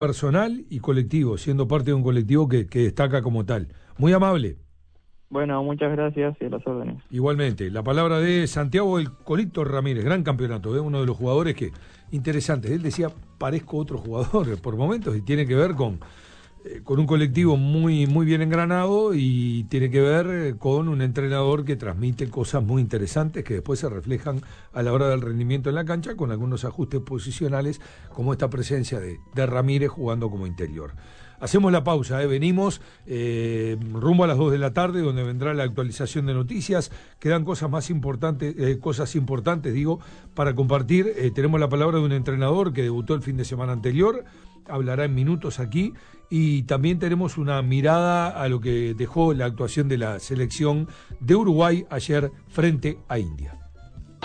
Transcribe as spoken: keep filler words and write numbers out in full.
Personal y colectivo, siendo parte de un colectivo que, que destaca como tal. Muy amable. Bueno, muchas gracias y a las órdenes. Igualmente, la palabra de Santiago El Colito Ramírez, gran campeonato, ¿eh? Uno de los jugadores que, interesantes, él decía, parezco otro jugador por momentos, y tiene que ver con, eh, con un colectivo muy, muy bien engranado, y tiene que ver eh, con un entrenador que transmite cosas muy interesantes que después se reflejan a la hora del rendimiento en la cancha, con algunos ajustes posicionales, como esta presencia de, de Ramírez jugando como interior. Hacemos la pausa, ¿eh? Venimos eh, rumbo a las dos de la tarde, donde vendrá la actualización de noticias. Quedan cosas más importantes, eh, cosas importantes, digo, para compartir. Eh, tenemos la palabra de un entrenador que debutó el fin de semana anterior, hablará en minutos aquí, y también tenemos una mirada a lo que dejó la actuación de la selección de Uruguay ayer frente a India.